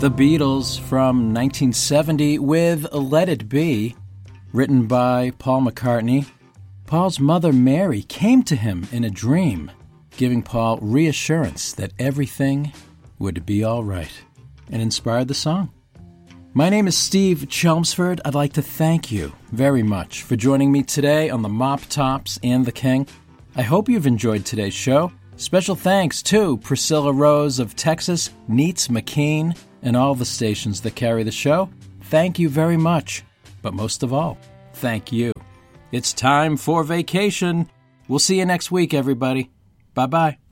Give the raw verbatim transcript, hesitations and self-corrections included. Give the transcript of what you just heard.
The Beatles from nineteen seventy with Let It Be, written by Paul McCartney. Paul's mother, Mary, came to him in a dream, giving Paul reassurance that everything would be all right, and inspired the song. My name is Steve Chelmsford. I'd like to thank you very much for joining me today on the Mop Tops and the King. I hope you've enjoyed today's show. Special thanks to Priscilla Rose of Texas, Neats McKean, and all the stations that carry the show. Thank you very much. But most of all, thank you. It's time for vacation. We'll see you next week, everybody. Bye-bye.